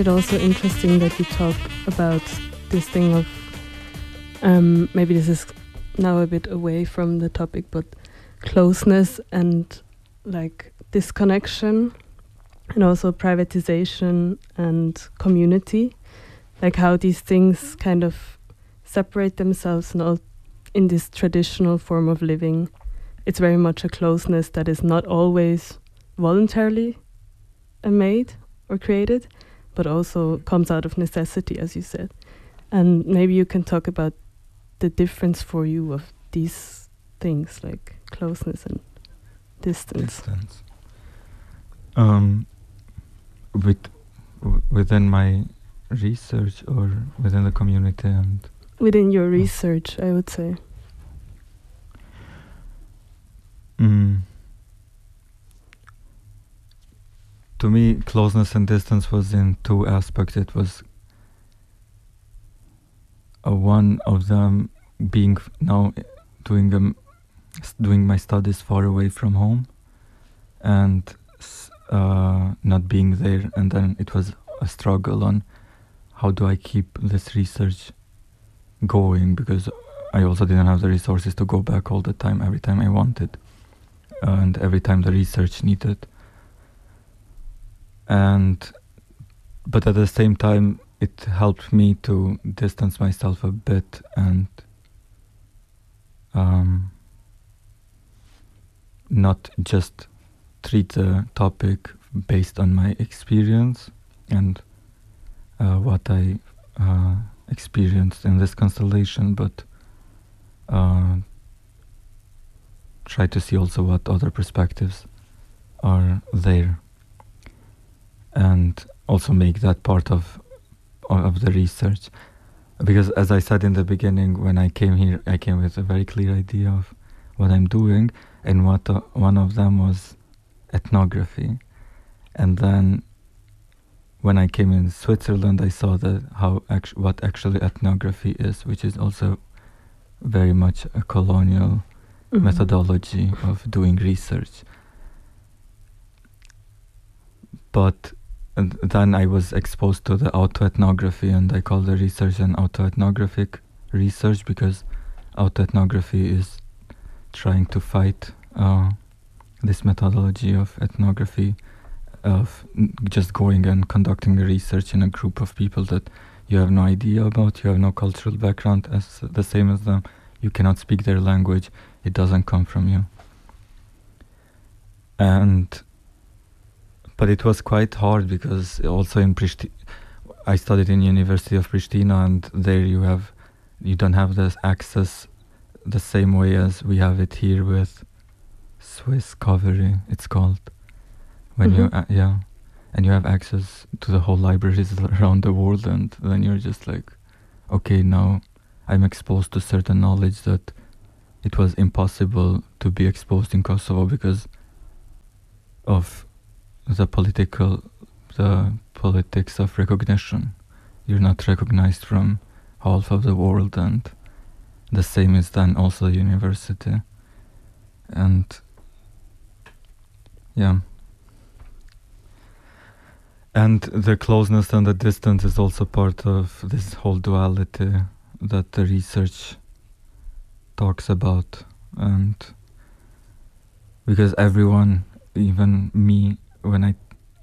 It's also interesting that you talk about this thing of maybe this is now a bit away from the topic, but closeness and like disconnection, and also privatization and community, like how these things kind of separate themselves and in this traditional form of living. It's very much a closeness that is not always voluntarily made or created, but also comes out of necessity, as you said. And maybe you can talk about the difference for you of these things, like closeness and distance. Within my research or within the community and within your research, I would say. To me, closeness and distance was in two aspects. It was one of them being now doing my studies far away from home and not being there, and then it was a struggle on how do I keep this research going, because I also didn't have the resources to go back all the time, every time I wanted, and every time the research needed. But at the same time, it helped me to distance myself a bit and not just treat the topic based on my experience and what I experienced in this constellation, but try to see also what other perspectives are there, and also make that part of the research. Because as I said in the beginning, when I came here, I came with a very clear idea of what I'm doing, and one of them was ethnography. And then when I came in Switzerland, I saw that what actually ethnography is, which is also very much a colonial methodology of doing research. But then I was exposed to the autoethnography, and I call the research an autoethnographic research, because autoethnography is trying to fight this methodology of ethnography, of just going and conducting the research in a group of people that you have no idea about, you have no cultural background as the same as them, you cannot speak their language, it doesn't come from you. But it was quite hard, because also in Pristina, I studied in University of Pristina, and there you don't have this access the same way as we have it here with Swisscovery, it's called. When you and you have access to the whole libraries around the world, and then you're just like, okay, now I'm exposed to certain knowledge that it was impossible to be exposed in Kosovo because of the politics of recognition. You're not recognized from half of the world, and the same is then also university. And and the closeness and the distance is also part of this whole duality that the research talks about. And because everyone, even me, when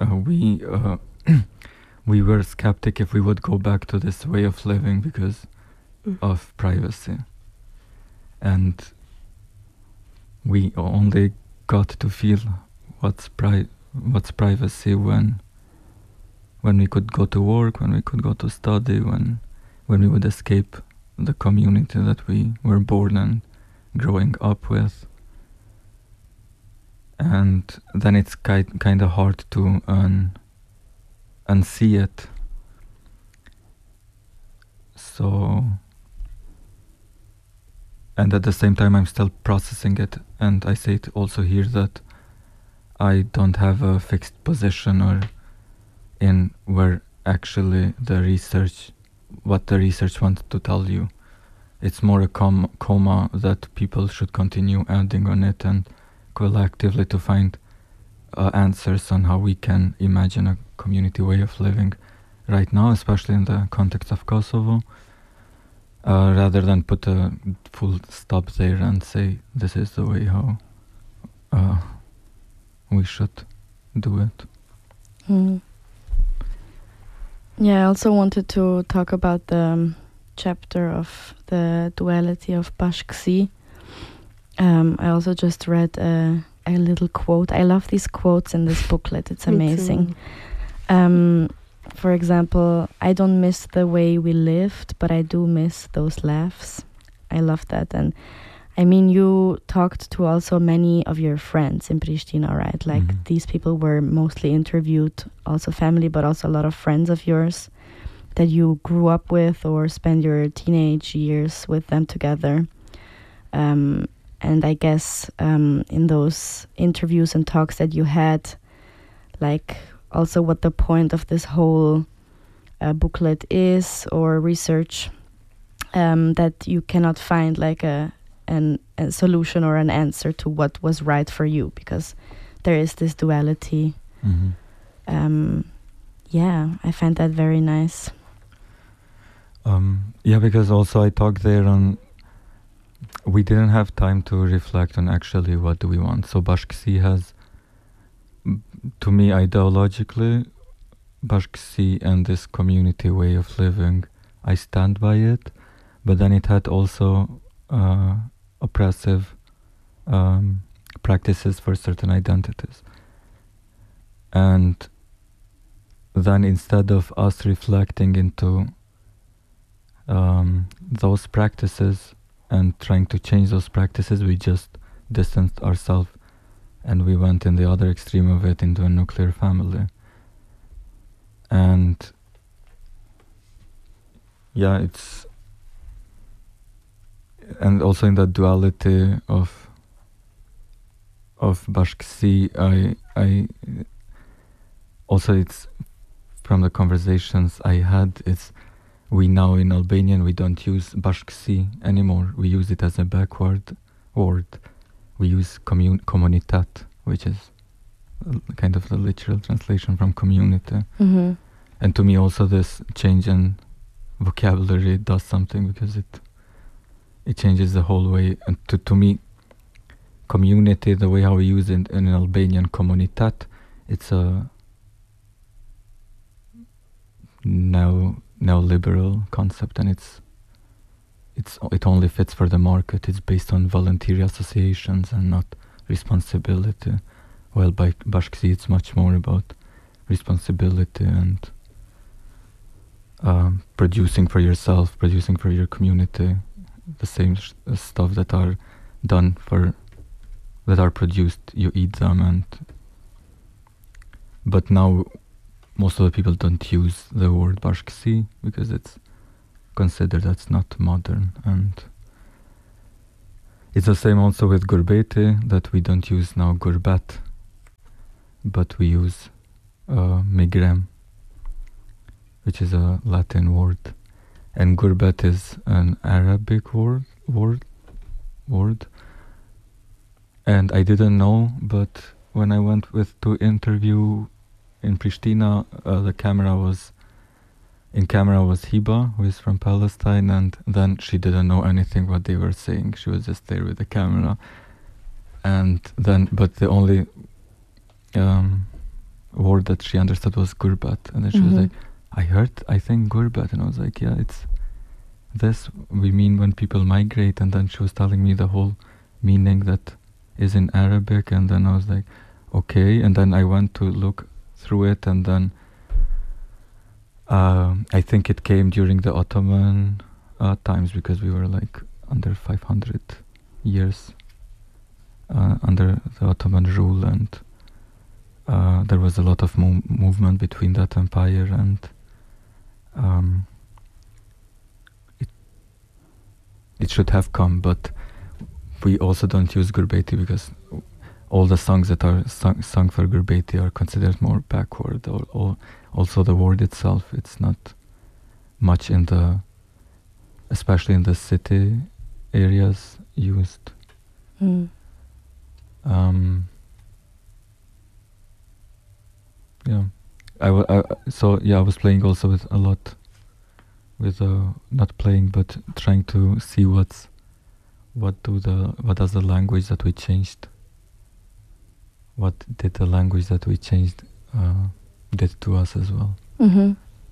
we were skeptic if we would go back to this way of living because of privacy, and we only got to feel what's privacy when we could go to work, when we could go to study, when we would escape the community that we were born and growing up with. And then it's kind of hard to unsee it. So, and at the same time I'm still processing it, and I say it also here that I don't have a fixed position or in where actually what the research wants to tell you. It's more a comma that people should continue adding on it, and collectively to find answers on how we can imagine a community way of living right now, especially in the context of Kosovo, rather than put a full stop there and say this is the way how we should do it. Yeah, I also wanted to talk about the chapter of the duality of Bashk-Si. I also just read a little quote. I love these quotes in this booklet. It's amazing. For example, I don't miss the way we lived, but I do miss those laughs. I love that. And I mean, you talked to also many of your friends in Pristina, right? Like these people were mostly interviewed, also family, but also a lot of friends of yours that you grew up with or spent your teenage years with them together. And I guess in those interviews and talks that you had, like also what the point of this whole booklet is or research, that you cannot find like a solution or an answer to what was right for you, because there is this duality. Yeah, I find that very nice. Yeah, because also I talked there on, we didn't have time to reflect on actually what do we want. So Bashk-Si has, to me, ideologically, Bashk-Si and this community way of living, I stand by it, but then it had also oppressive practices for certain identities. And then instead of us reflecting into those practices and trying to change those practices, we just distanced ourselves and we went in the other extreme of it into a nuclear family. And yeah, it's, and also in the duality of Bashk-Si, I also, it's from the conversations I had, it's, we now in Albanian, we don't use Bashk-Si anymore. We use it as a backward word. We use komunitet, which is kind of the literal translation from community. And to me also this change in vocabulary does something, because it changes the whole way. And to me, community, the way how we use it in Albanian, komunitet, it's a neoliberal concept, and it only fits for the market. It's based on voluntary associations and not responsibility. While by Bashk-Si it's much more about responsibility and producing for yourself, producing for your community, the same stuff that are done for, that are produced, you eat them. And but now most of the people don't use the word Bashk-Si because it's considered that's not modern. And it's the same also with Gurbeti, that we don't use now Gurbet, but we use Migrem, which is a Latin word. And Gurbet is an Arabic word. And I didn't know, but when I went to interview in Pristina, the camera was Hiba, who is from Palestine, and then she didn't know anything what they were saying. She was just there with the camera. And then, but the only word that she understood was Gurbet. And then she was like, I think Gurbet. And I was like, yeah, it's this we mean when people migrate. And then she was telling me the whole meaning that is in Arabic. And then I was like, okay. And then I went to look through it, and then I think it came during the Ottoman times, because we were like under 500 years under the Ottoman rule, and there was a lot of movement between that empire, and it should have come, but we also don't use Gurbeti because all the songs that are sung for Gurbeti are considered more backward, or also the word itself, it's not much in the, especially in the city areas, used. Yeah, I was playing also with a lot, with not playing but trying to see what does the language that we changed, what did the language that we changed did to us as well. Mm-hmm.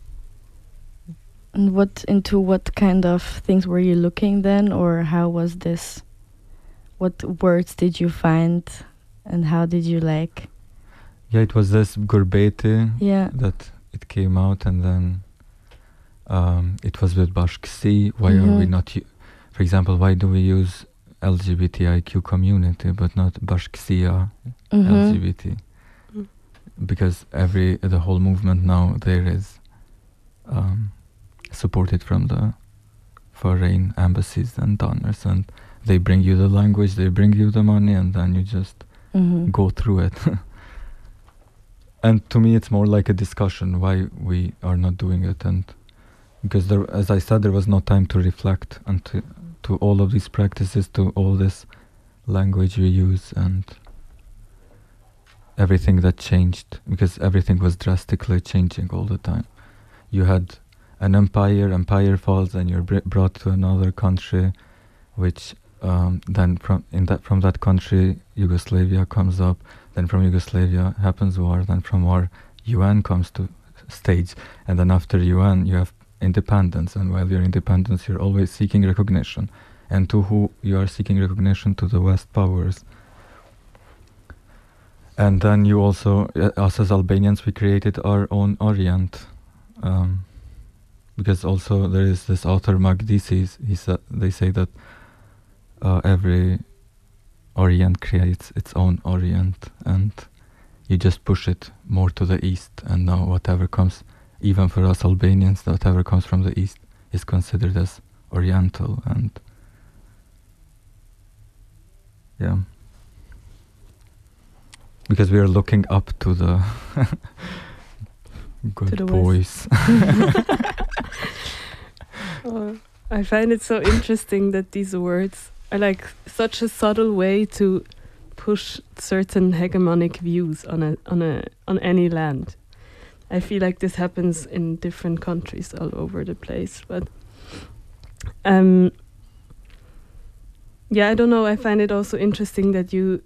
And what kind of things were you looking then, or how was this? What words did you find, and how did you like? Yeah, it was this Gurbeti that it came out, and then it was with Bashkisi. Why are we not, for example, why do we use LGBTIQ community but not Bashkisia LGBT? Because the whole movement now there is supported from the foreign embassies and donors, and they bring you the language, they bring you the money, and then you just go through it. And to me it's more like a discussion why we are not doing it, and because there, as I said, there was no time to reflect and to all of these practices, to all this language we use and everything that changed, because everything was drastically changing all the time. You had an empire falls, and you're brought to another country, which then from that country Yugoslavia comes up, then from Yugoslavia happens war, then from war UN comes to stage, and then after UN you have independence, and while you're independence you're always seeking recognition, and to who you are seeking recognition? To the West powers. And then you also, us as Albanians, we created our own Orient, because also there is this author Magdisi. They say that every Orient creates its own Orient, and you just push it more to the east, and now whatever comes, even for us Albanians, whatever comes from the east is considered as Oriental, and yeah, because we are looking up to the good to the boys. I find it so interesting that these words are like such a subtle way to push certain hegemonic views on any land. I feel like this happens in different countries all over the place, but yeah, I don't know. I find it also interesting that you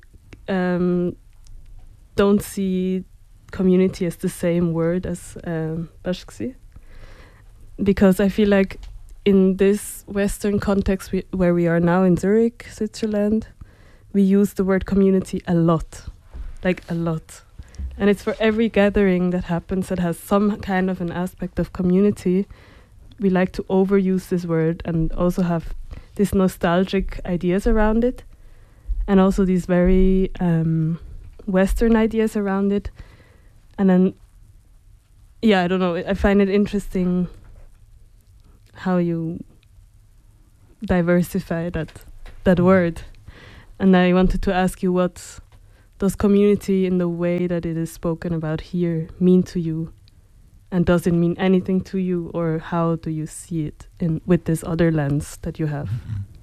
don't see community as the same word as Bashkisi, because I feel like in this Western context where we are now in Zurich, Switzerland, we use the word community a lot, like a lot. And it's for every gathering that happens that has some kind of an aspect of community, we like to overuse this word and also have these nostalgic ideas around it, and also these very Western ideas around it. And then, yeah, I don't know, I find it interesting how you diversify that word. And I wanted to ask you, what does community in the way that it is spoken about here mean to you? And does it mean anything to you, or how do you see it with this other lens that you have?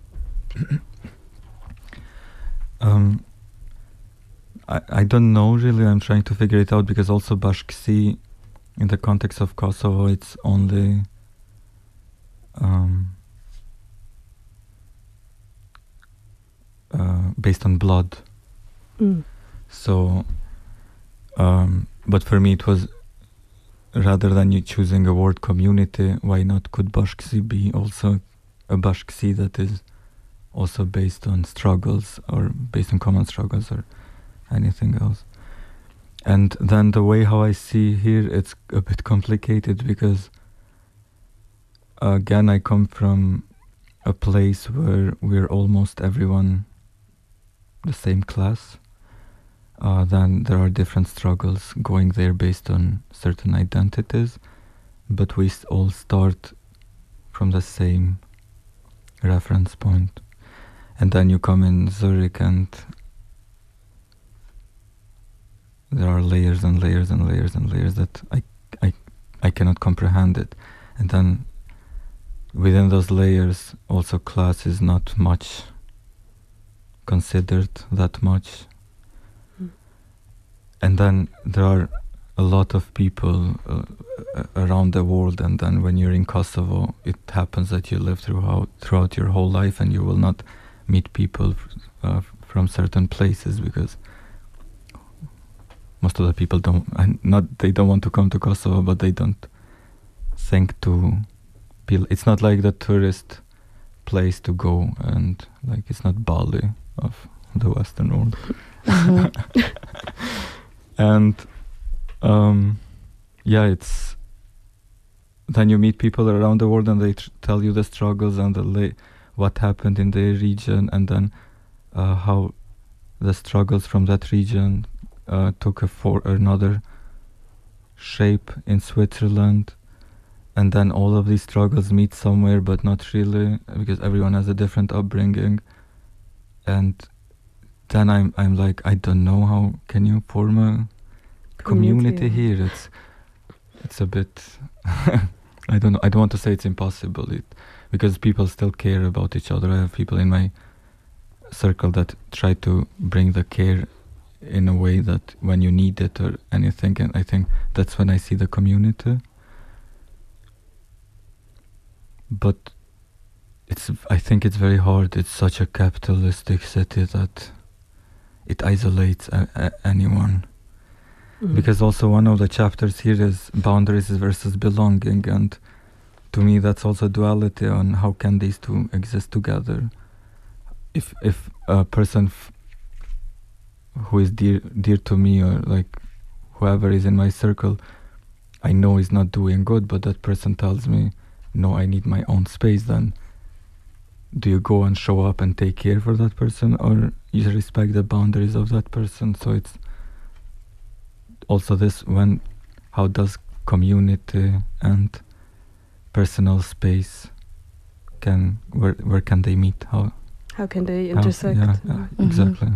I don't know really. I'm trying to figure it out, because also Bashkisi, in the context of Kosovo, it's only based on blood. So, but for me it was, rather than you choosing a word community, why not could Bashkisi be also a Bashkisi that is also based on struggles, or based on common struggles, or anything else. And then the way how I see here, it's a bit complicated, because again I come from a place where we're almost everyone the same class. Then there are different struggles going there based on certain identities, but we all start from the same reference point. And then you come in Zurich, and there are layers and layers and layers and layers that I cannot comprehend it. And then within those layers also class is not much considered that much. And then there are a lot of people around the world, and then when you're in Kosovo, it happens that you live throughout your whole life, and you will not meet people from certain places, because most of the people they don't want to come to Kosovo, but they don't think to be. It's not like the tourist place to go, and like it's not Bali of the Western world. And it's then you meet people around the world, and they tell you the struggles and what happened in their region, and then how the struggles from that region took another shape in Switzerland, and then all of these struggles meet somewhere, but not really, because everyone has a different upbringing. And then I'm like, I don't know, how can you form a community here? It's a bit I don't know. I don't want to say it's impossible, because people still care about each other. I have people in my circle that try to bring the care in a way that when you need it or anything, and I think that's when I see the community. But I think it's very hard. It's such a capitalistic city that it isolates anyone. Because also one of the chapters here is boundaries versus belonging, and to me that's also duality on how can these two exist together. If a person who is dear to me, or like whoever is in my circle, I know is not doing good, but that person tells me, no, I need my own space, then do you go and show up and take care for that person, or you respect the boundaries of that person? So it's also this, how does community and personal space where can they meet? How can they intersect? Exactly.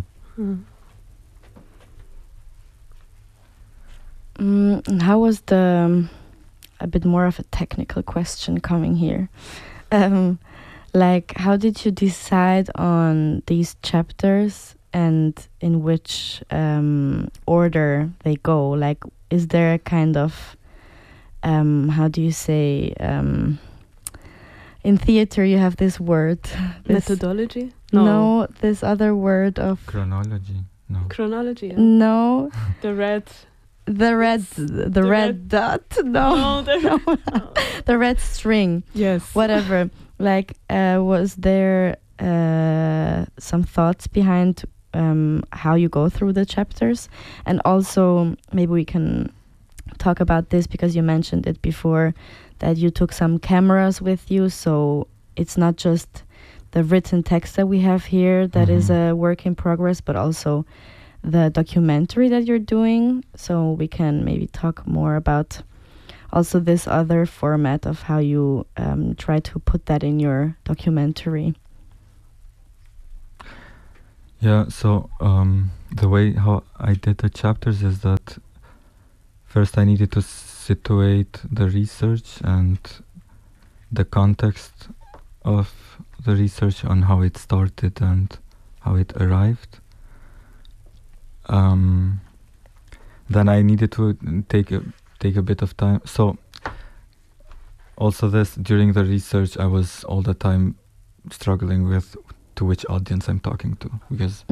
How was a bit more of a technical question coming here? Like, how did you decide on these chapters and in which order they go? Like, is there a kind of, how do you say, in theater you have this word. Methodology? No, this other word of... Chronology? No. Chronology, yeah. No. The red dot? No. The red string. Yes. Whatever. Like, was there some thoughts behind how you go through the chapters? And also, maybe we can talk about this because you mentioned it before, that you took some cameras with you, so it's not just the written text that we have here that is a work in progress, but also the documentary that you're doing. So we can maybe talk more about also this other format of how you try to put that in your documentary. Yeah, so the way how I did the chapters is that first I needed to situate the research and the context of the research on how it started and how it arrived. Then I needed to take a bit of time. So also this, during the research, I was all the time struggling with to which audience I'm talking to, because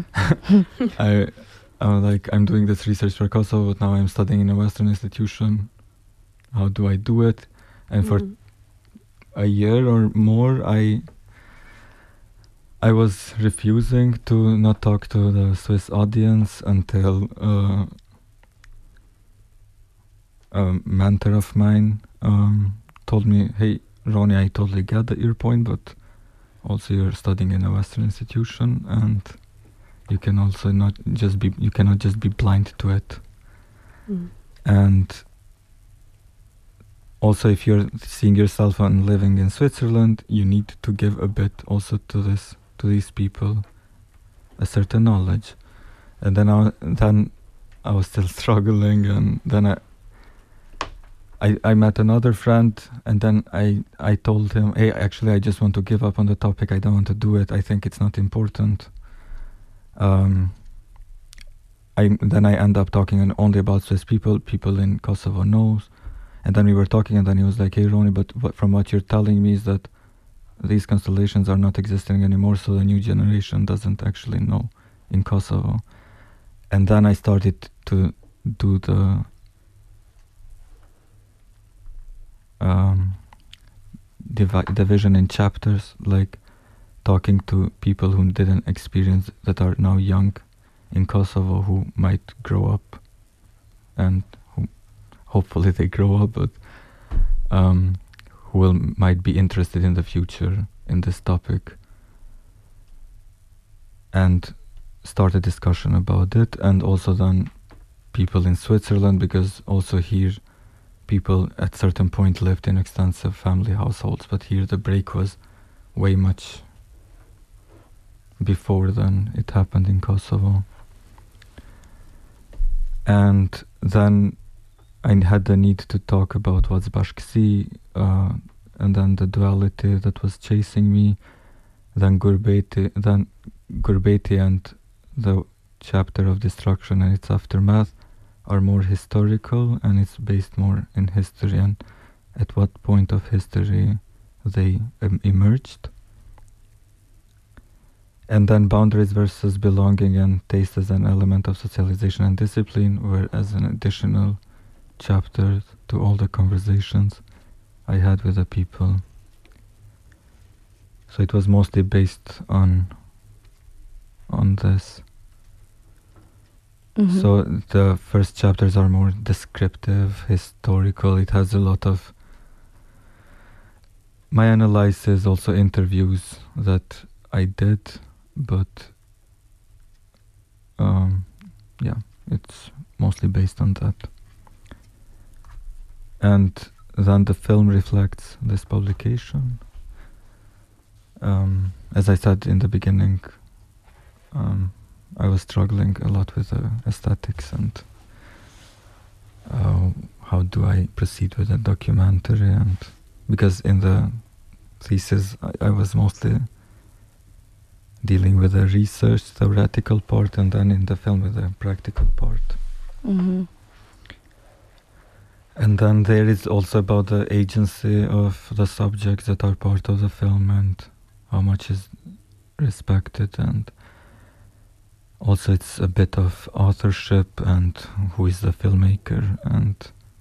I'm doing this research for Kosovo, but now I'm studying in a Western institution. How do I do it? And for a year or more, I was refusing to not talk to the Swiss audience until a mentor of mine told me, "Hey, Ronnie, I totally get your point, but also you're studying in a Western institution, and you can also you cannot just be blind to it." And also, if you're seeing yourself and living in Switzerland, you need to give a bit also to these people, a certain knowledge. And then I was still struggling, and then I met another friend, and then I told him, "Hey, actually I just want to give up on the topic. I don't want to do it. I think it's not important." then I end up talking only about Swiss people. People in Kosovo knows. And then we were talking, and then he was like, "Hey, Ronnie, but from what you're telling me is that these constellations are not existing anymore, so the new generation doesn't actually know in Kosovo." And then I started to do the division in chapters, like talking to people who didn't experience, that are now young in Kosovo, who might grow up, and who hopefully they grow up, but who might be interested in the future in this topic, and start a discussion about it. And also then people in Switzerland, because also here people at certain point lived in extensive family households, but here the break was way much before than it happened in Kosovo. And then I had the need to talk about what's Bashkësi, and then the duality that was chasing me, then Gurbeti and the chapter of destruction and its aftermath are more historical, and it's based more in history and at what point of history they emerged. And then boundaries versus belonging and taste as an element of socialization and discipline were as an additional chapter to all the conversations I had with the people. So it was mostly based on this. Mm-hmm. So the first chapters are more descriptive, historical. It has a lot of my analysis, also interviews that I did, but yeah, it's mostly based on that. And then the film reflects this publication. As I said in the beginning, I was struggling a lot with the aesthetics and how do I proceed with a documentary, and because in the thesis I was mostly dealing with the research theoretical part, and then in the film with the practical part. Mm-hmm. And then there is also about the agency of the subjects that are part of the film and how much is respected, and also it's a bit of authorship and who is the filmmaker, and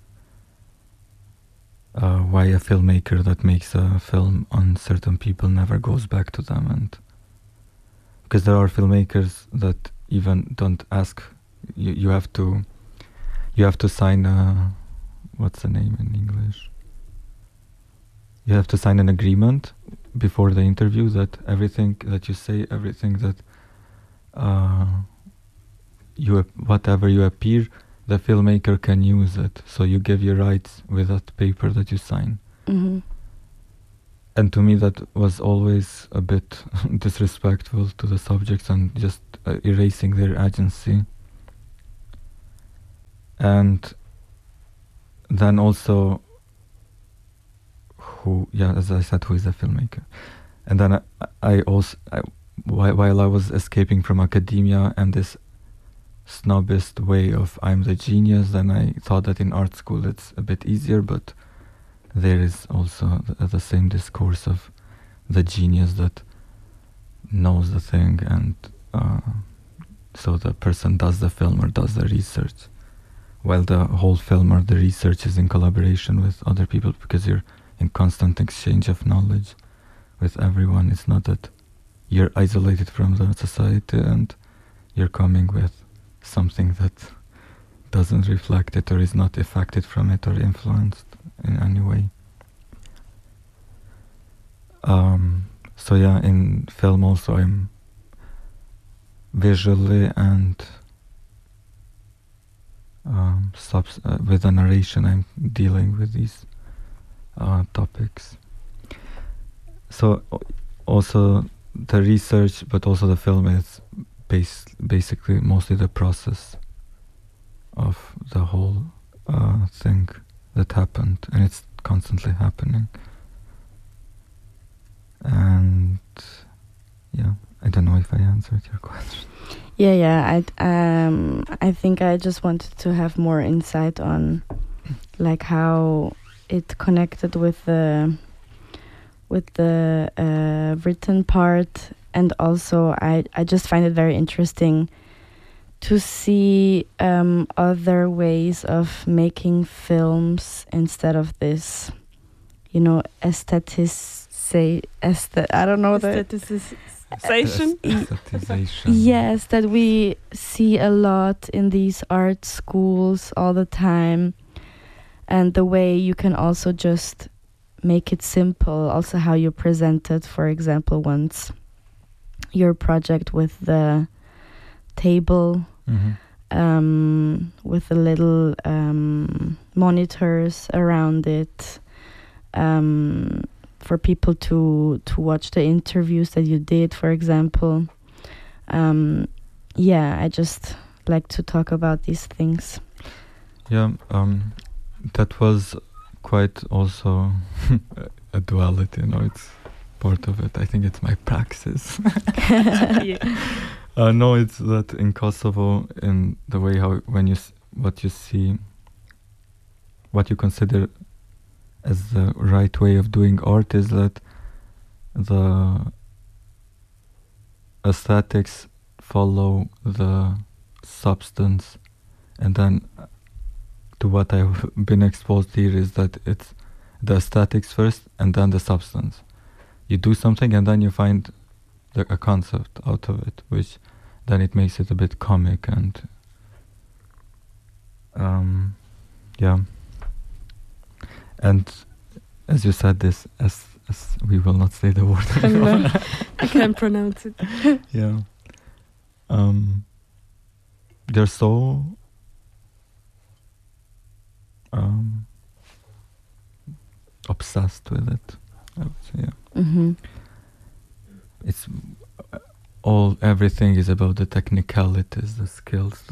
why a filmmaker that makes a film on certain people never goes back to them. And because there are filmmakers that even don't ask, you have to sign a, what's the name in English? You have to sign an agreement before the interview that everything that you say, everything that whatever you appear, the filmmaker can use it. So you give your rights with that paper that you sign. Mm-hmm. And to me that was always a bit disrespectful to the subjects and just erasing their agency. And then also as I said, who is the filmmaker? And then while I was escaping from academia and this snobbist way of I'm the genius, then I thought that in art school it's a bit easier, but there is also the same discourse of the genius that knows the thing, and so the person does the film or does the research, while the whole film or the research is in collaboration with other people, because you're in constant exchange of knowledge with everyone. It's not that you're isolated from the society and you're coming with something that doesn't reflect it or is not affected from it or influenced in any way. So yeah, in film also I'm visually and with the narration I'm dealing with these topics. So also the research, but also the film is basically mostly the process of the whole thing that happened, and it's constantly happening. And yeah, I don't know if I answered your question. I think I just wanted to have more insight on like how it connected with the written part, and also I just find it very interesting to see other ways of making films instead of this, I don't know the aestheticization. Aestheticization. Yes, that we see a lot in these art schools all the time, and the way you can also just make it simple. Also, how you presented, for example, once your project with the table. Mm-hmm. With the little monitors around it, for people to watch the interviews that you did, for example. I just like to talk about these things. Yeah, that was quite also a duality, it's part of it. I think it's my praxis. Yeah. No, it's that in Kosovo, in the way what you consider as the right way of doing art is that the aesthetics follow the substance, and then to what I've been exposed here is that it's the aesthetics first and then the substance. You do something and then you find a concept out of it, which then it makes it a bit comic and and as you said, this as we will not say the word anymore. I can't pronounce it. Yeah, they're so obsessed with it, I would say. Yeah. Mm-hmm. It's everything is about the technicalities, the skills,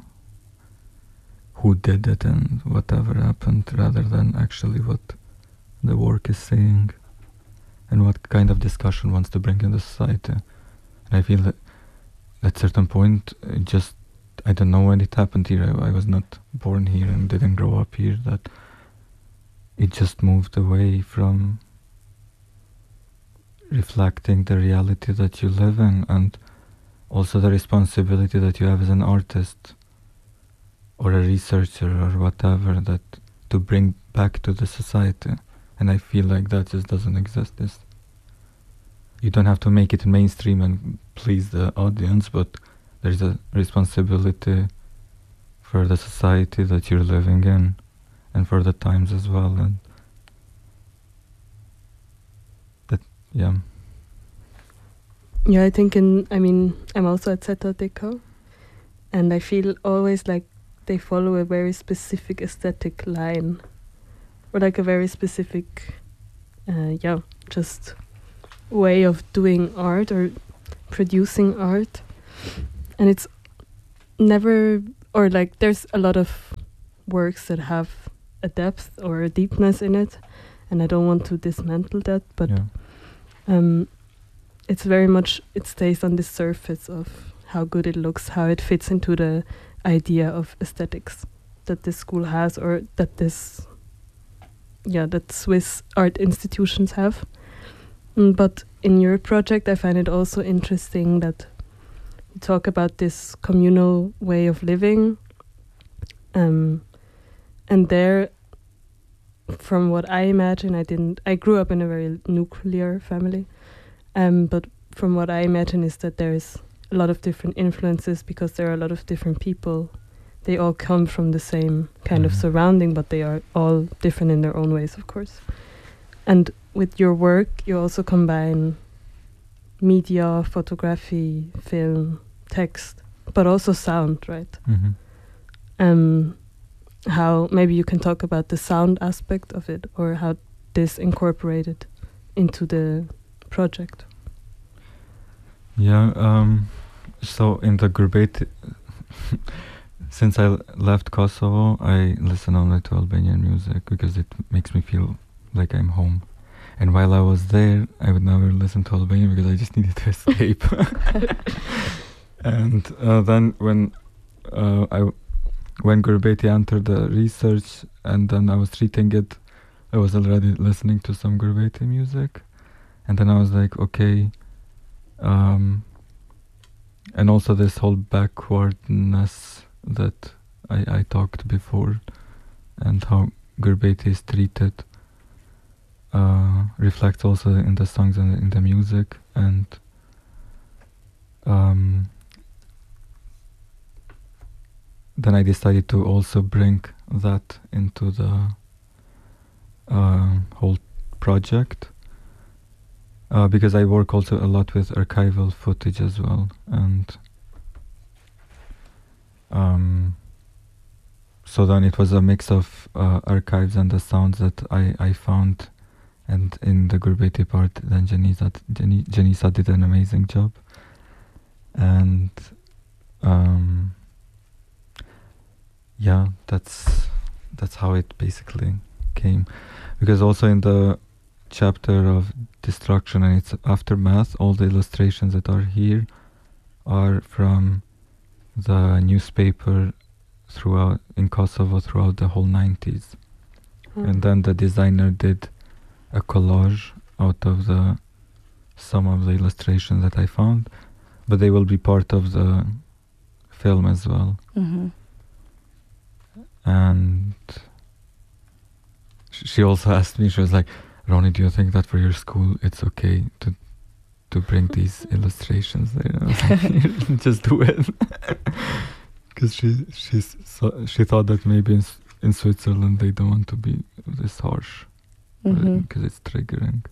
who did it and whatever happened, rather than actually what the work is saying and what kind of discussion wants to bring in the society. And I feel that at certain point, I don't know when it happened here. I was not born here and didn't grow up here. That it just moved away from reflecting the reality that you live in, and also the responsibility that you have as an artist or a researcher or whatever, that to bring back to the society. And I feel like that just doesn't exist. You don't have to make it mainstream and please the audience, but there's a responsibility for the society that you're living in and for the times as well. And yeah. Yeah, I think I'm also at Zeta Deco, and I feel always like they follow a very specific aesthetic line, or like a very specific, just way of doing art or producing art. And it's never, or like there's a lot of works that have a depth or a deepness in it, and I don't want to dismantle that, but it's very much, it stays on the surface of how good it looks, how it fits into the idea of aesthetics that this school has, or that that Swiss art institutions have. But in your project, I find it also interesting that you talk about this communal way of living, and there, from what I imagine, I grew up in a very nuclear family, but from what I imagine is that there's a lot of different influences, because there are a lot of different people. They all come from the same kind of surrounding, but they are all different in their own ways, of course. And with your work, you also combine media, photography, film, text, but also sound, right? Mm-hmm. How maybe you can talk about the sound aspect of it, or how this incorporated into the project. Yeah, so in the Gurbeti, since I left Kosovo, I listen only to Albanian music because it makes me feel like I'm home. And while I was there, I would never listen to Albanian because I just needed to escape. And then when when Gurbeti entered the research, and then I was treating it, I was already listening to some Gurbeti music, and then I was like, okay, and also this whole backwardness that I talked before, and how Gurbeti is treated reflects also in the songs and in the music, and then I decided to also bring that into the whole project, because I work also a lot with archival footage as well, and so then it was a mix of archives and the sounds that I found, and in the Gurbeti part then Janisa did an amazing job, and yeah, that's how it basically came. Because also in the chapter of destruction and its aftermath, all the illustrations that are here are from the newspaper throughout in Kosovo throughout the whole 90s. And then the designer did a collage out of some of the illustrations that I found, but they will be part of the film as well. Mm-hmm. And she also asked me, she was like, Ronnie, do you think that for your school it's okay to bring these illustrations there? I was like, just do it. Because she thought that maybe in Switzerland they don't want to be this harsh, because it's triggering.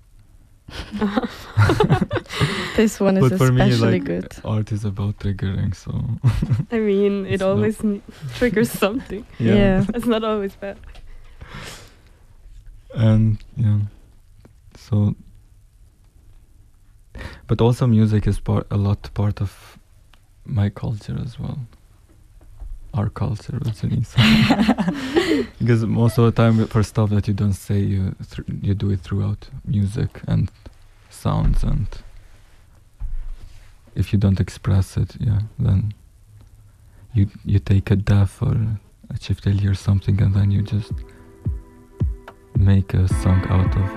This one is but for especially me, like, good. art is about triggering, so I mean, it always triggers something. Yeah. It's not always bad. And yeah, so, but also music is a lot part of my culture as well. Our culture with Janisa. Because most of the time for stuff that you don't say, you do it throughout music and sounds, and if you don't express it, then you take a def or a chifteli or something, and then you just make a song out of